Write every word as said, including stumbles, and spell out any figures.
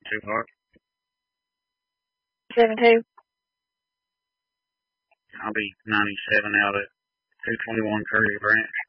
Two Park. Seven two. I'll be ninety-seven out at two twenty-one Curry Branch.